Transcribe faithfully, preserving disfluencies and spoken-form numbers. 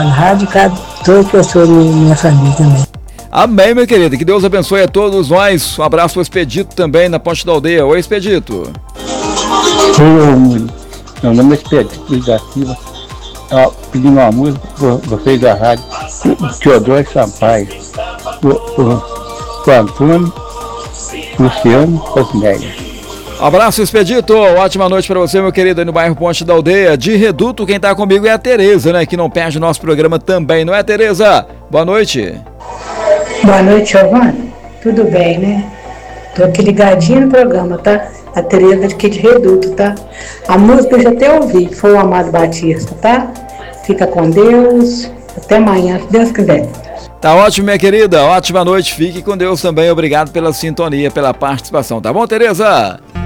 a rádio, cada todas as pessoas da minha família também. Amém, meu querido. Que Deus abençoe a todos nós. Um abraço ao Expedito também, na Ponte da Aldeia. Oi, Expedito. Oi, meu nome é Expedito da Silva. Eu pedi uma música para vocês da rádio. Teodoro Sampaio. O, o, o Antônio Luciano Cosmélia. Abraço, Expedito. Ótima noite para você, meu querido, aí no bairro Ponte da Aldeia. De Reduto, quem tá comigo é a Tereza, né? Que não perde o nosso programa também, não é, Tereza? Boa noite. Boa noite, Giovanni. Tudo bem, né? Tô aqui ligadinho no programa, tá? A Tereza aqui de Reduto, tá? A música eu já até ouvi, foi o Amado Batista, tá? Fica com Deus. Até amanhã, se Deus quiser. Tá ótimo, minha querida. Ótima noite. Fique com Deus também. Obrigado pela sintonia, pela participação. Tá bom, Tereza?